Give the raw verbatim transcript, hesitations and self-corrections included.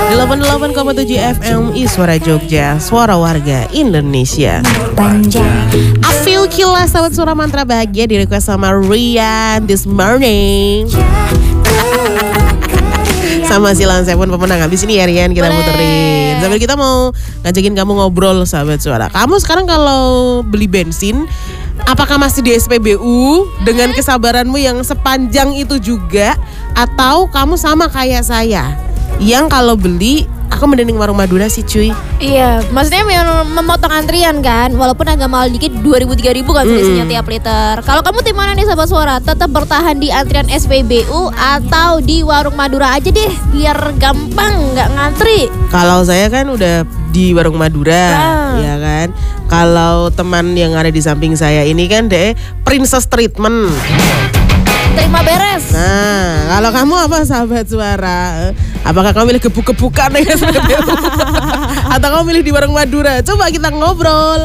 delapan puluh delapan koma tujuh F M Suara Jogja, suara warga Indonesia. I feel kilas, sahabat suara mantra bahagia di request sama Rian this morning. Sama Silan Seven pemenang habis ini ya Rian, kita muterin. Sambil kita mau ngajakin kamu ngobrol sahabat suara. Kamu sekarang kalau beli bensin, apakah masih di S P B U dengan kesabaranmu yang sepanjang itu juga, atau kamu sama kayak saya yang kalau beli aku mending warung Madura sih cuy? Iya, maksudnya memang memotong antrian kan, walaupun agak mahal dikit, dua ribu tiga ribu kan selisihnya mm. tiap liter. Kalau kamu tim mana nih sahabat suara? Tetap bertahan di antrian S P B U atau di warung Madura aja deh, biar gampang nggak ngantri? Kalau saya kan udah di warung Madura, ah. ya kan. Kalau teman yang ada di samping saya ini kan deh princess treatment. Terima beres. Nah, kalau kamu apa sahabat suara? Apakah kamu milih gebuk-gebukan ya? Atau kamu milih di warung Madura? Coba kita ngobrol.